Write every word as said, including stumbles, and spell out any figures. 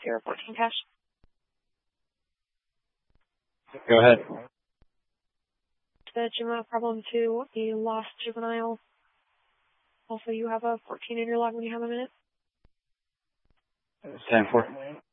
your fourteen cash. Go ahead. The Gemma problem two, the lost juvenile. Also, you have a fourteen in your log when you have a minute. ten four.